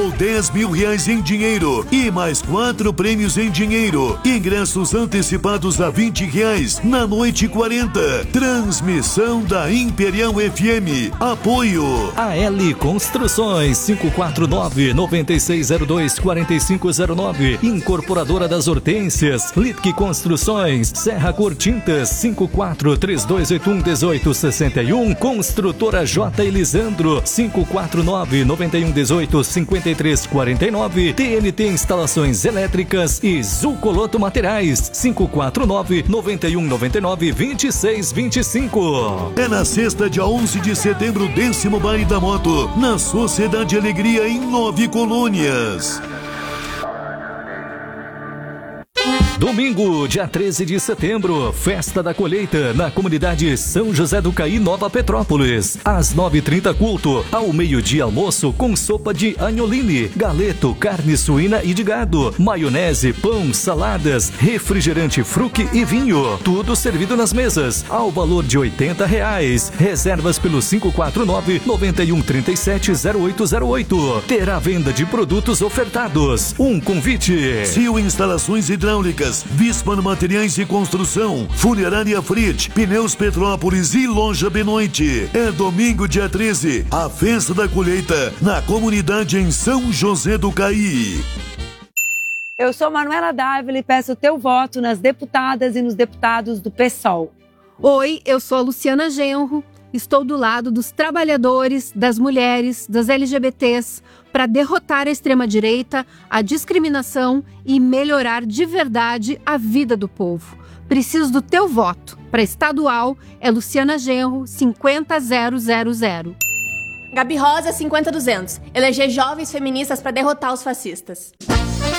R$10.000 em dinheiro e mais 4 prêmios em dinheiro. Ingressos antecipados a R$20 na noite 40. Transmissão da Imperial FM. Apoio AL Construções 549-9602-4509. Incorporadora das Hortênsias. Lipke Construções. Serra Cor Tintas 54-3281-1861. Construtora J. Elisandro 549-9118-5349. TNT Instalações Elétricas e Zucoloto Materiais 549-9199-2625. É na sexta, dia 11 de setembro, 10º Baile da Moto, na Sociedade Alegria, em 9 Colônias. Domingo, dia 13 de setembro, Festa da Colheita, na comunidade São José do Caí, Nova Petrópolis. Às 9h30, culto. Ao meio-dia, almoço com sopa de anholine, galeto, carne suína e de gado, maionese, pão, saladas, refrigerante Fruc e vinho. Tudo servido nas mesas, ao valor de R$80. Reservas pelo 549-9137-0808. Terá venda de produtos ofertados. Um convite. Sil Instalações Hidráulicas, Vispan Materiais e Construção, Funerária Frit, Pneus Petrópolis e Loja Benoite. É domingo, dia 13, a Festa da Colheita, na comunidade em São José do Caí. Eu sou Manuela Dávila e peço o teu voto nas deputadas e nos deputados do PSOL. Oi, eu sou a Luciana Genro. Estou do lado dos trabalhadores, das mulheres, das LGBTs, para derrotar a extrema-direita, a discriminação e melhorar de verdade a vida do povo. Preciso do teu voto. Para estadual, é Luciana Genro, 50000. Gabi Rosa, 50200. Eleger jovens feministas para derrotar os fascistas.